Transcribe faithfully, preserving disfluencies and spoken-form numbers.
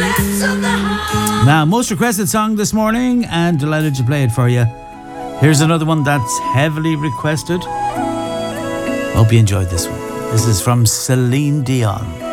Now, most requested song this morning, and delighted to play it for you. Here's another one that's heavily requested. Hope you enjoyed this one. This is from Celine Dion.